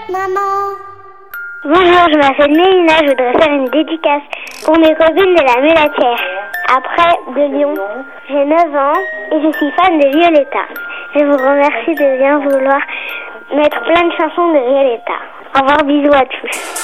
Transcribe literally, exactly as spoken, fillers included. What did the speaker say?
Maman. Bonjour, je m'appelle Mélina, je voudrais faire une dédicace pour mes copines de la Mulatière. Après, de Lyon, j'ai neuf ans et je suis fan de Violetta. Je vous remercie de bien vouloir mettre plein de chansons de Violetta. Au revoir, bisous à tous.